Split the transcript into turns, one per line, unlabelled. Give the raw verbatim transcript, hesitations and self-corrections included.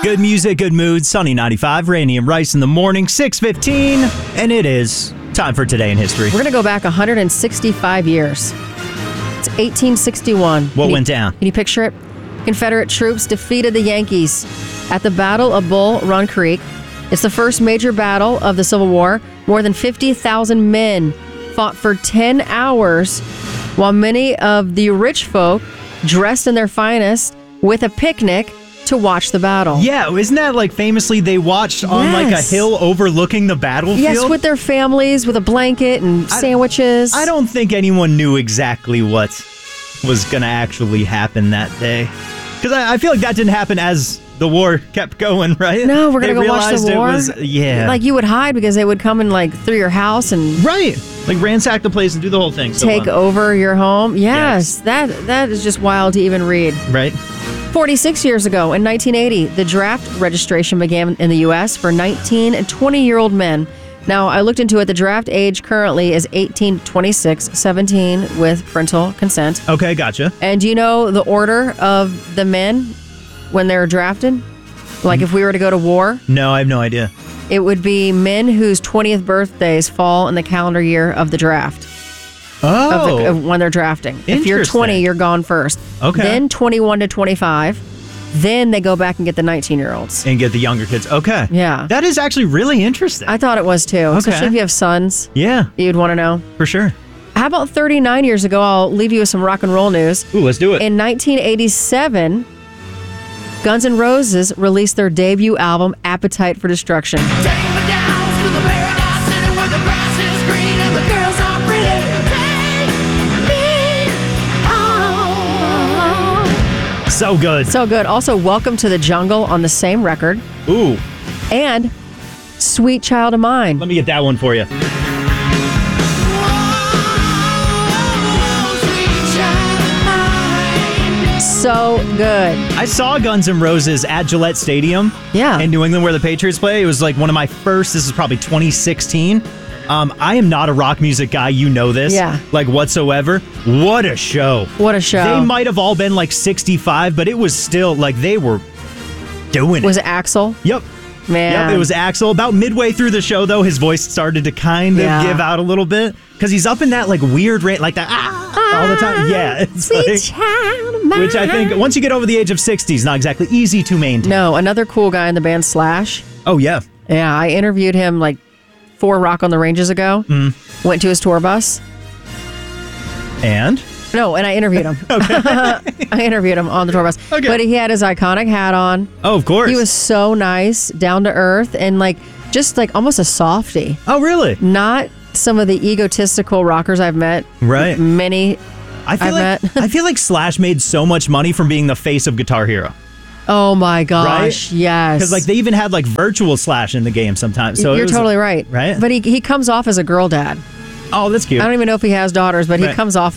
Good music, good mood. Sunny ninety-five, Randy and Rice in the morning, six fifteen, and it is time for Today in History.
We're going to go back one hundred sixty-five years. It's eighteen sixty-one.
What
Can
went
you,
down?
Can you picture it? Confederate troops defeated the Yankees at the Battle of Bull Run Creek. It's the first major battle of the Civil War. More than fifty thousand men fought for ten hours, while many of the rich folk dressed in their finest with a picnic to watch the battle.
Yeah, isn't that like famously they watched on
Yes.
like a hill overlooking the battlefield?
Yes, with their families, with a blanket and
I-
sandwiches.
I don't think anyone knew exactly what was going to actually happen that day. Because I, I feel like that didn't happen as the war kept going, right?
No, we're gonna
They
go watch
realized
the war.
It was, yeah.
Like you would hide because they would come and like through your house and
right. Like ransack the place and do the whole thing. So,
take
um,
over your home. Yes,
Yes.
that that is just wild to even read.
Right.
forty-six years ago, in nineteen eighty, the draft registration began in the U S for nineteen and twenty-year-old men. Now, I looked into it. The draft age currently is eighteen to twenty-six, seventeen with parental consent.
Okay, gotcha.
And do you know the order of the men when they're drafted? Like if we were to go to war,
No, I have no idea.
it would be men whose twentieth birthdays fall in the calendar year of the draft.
Oh.
Of the, of when they're drafting. If you're
Interesting.
twenty, you're gone first.
Okay.
Then twenty-one to twenty-five. Then they go back and get the nineteen-year-olds.
And get the younger kids. Okay.
Yeah.
That is actually really interesting.
I thought it was too. Especially if you have sons,
yeah,
you'd want to know.
for sure.
How about thirty-nine years ago? I'll leave you with some rock and roll news.
Ooh, let's do it.
In nineteen eighty-seven, Guns N' Roses released their debut album, Appetite for Destruction.
Take me down to the paradise city where the grass is green and the girls are pretty. Take me home.
So good.
So good. Also, Welcome to the Jungle on the same record.
Ooh,
And Sweet Child of Mine.
let me get that one for you.
Oh, sweet child of mine.
So good.
I saw Guns N' Roses at Gillette Stadium
Yeah.
in New England where the Patriots play. It was like one of my first, this is probably twenty sixteen. Um, I am not a rock music guy, you know this.
Yeah.
Like whatsoever. What a show.
What a show.
They might have all been like sixty-five, but it was still like they were doing
Was
it.
it Axl?
Yep.
Man.
Yep, it was Axl. About midway through the show, though, his voice started to kind of
Yeah.
give out a little bit because he's up in that like weird rate, like that ah, all the time. Yeah, it's
Sweet
like,
child of mine.
which I think once you get over the age of sixty is not exactly easy to maintain.
No, another cool guy in the band, Slash.
Oh yeah,
Yeah, I interviewed him like four Rock on the Ranges ago.
Mm.
Went to his tour bus.
and
No, and I interviewed him. I interviewed him on the tour bus.
Okay.
But he had his iconic hat on.
oh of course
He was so nice, down to earth, and like just like almost a softie.
Oh really?
Not some of the egotistical rockers I've met.
Right.
Many.
I feel
I
like
bet.
I feel like Slash made so much money from being the face of Guitar Hero.
Oh my gosh.
Right?
Yes.
Because like they even had like virtual Slash in the game sometimes. So it
You're
was-
totally right.
Right?
But he, he comes off as a girl dad.
Oh, that's cute.
I don't even know if he has daughters, but he
Right.
comes off